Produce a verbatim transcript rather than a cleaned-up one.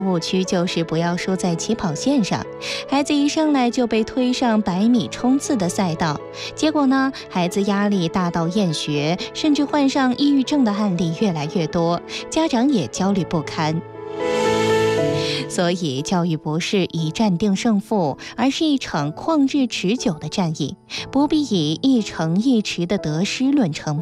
误区就是不要输在起跑线上，孩子一上来就被推上百米冲刺的赛道，结果呢，孩子压力大到厌学，甚至患上抑郁症的案例越来越多，家长也焦虑不堪。所以，教育不是一战定胜负，而是一场旷日持久的战役，不必以一城一池的得失论成